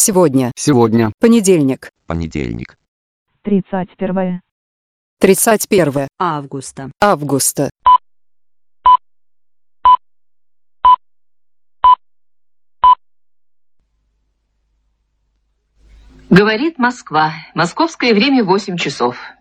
Сегодня. Сегодня. Понедельник. Понедельник. 31 31 августа. августа. Говорит Москва. Московское время 8 часов.